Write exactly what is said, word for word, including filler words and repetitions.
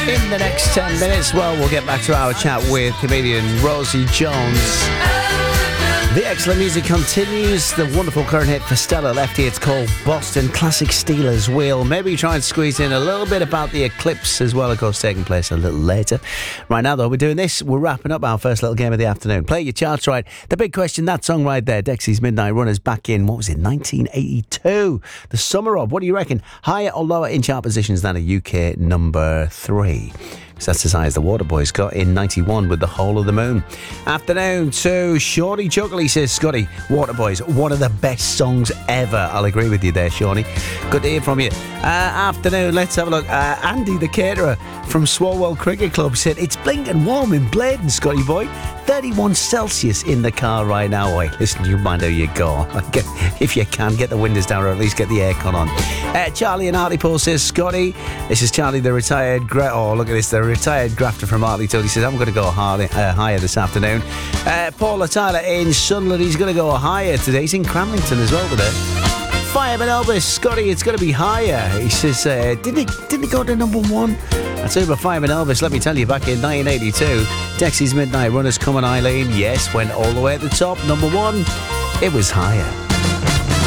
In the next ten minutes, well, we'll get back to our chat with comedian Rosie Jones. The excellent music continues. The wonderful current hit for Stella Lefty. It's called Boston Classic Steelers. We'll maybe try and squeeze in a little bit about the eclipse as well, of course, taking place a little later. Right now, though, we're doing this. We're wrapping up our first little game of the afternoon. Play your charts right. The big question, that song right there, Dexy's Midnight Runners, back in, what was it, nineteen eighty-two? The summer of, what do you reckon? Higher or lower in chart positions than a U K number three? That's as high as the Waterboys got in ninety-one with The Whole of the Moon. Afternoon to Shawnee Chuckle. He says, Scotty, Waterboys, one of the best songs ever. I'll agree with you there, Shawnee. Good to hear from you. Uh, afternoon, let's have a look. Uh, Andy, the caterer from Swalwell Cricket Club, said, it's blinking warm in Bladen, Scotty boy. thirty-one Celsius in the car right now. Wait, listen, you mind how you go. Get, if you can, get the windows down or at least get the aircon on. Uh, Charlie in Hartlepool says, Scotty, this is Charlie, the retired... Gra- oh, look at this, the retired grafter from Hartlepool. He says, I'm going to go high, uh, higher this afternoon. Uh, Paula Tyler in Sunderland, he's going to go higher today. He's in Cramlington as well today. Fireman Elvis, Scotty, it's going to be higher. He says, uh, didn't, it, didn't it go to number one? That's over Fireman Elvis. Let me tell you, back in nineteen eighty-two, Dexy's Midnight Runners, Come on Eileen, yes, went all the way at the top. Number one, it was higher.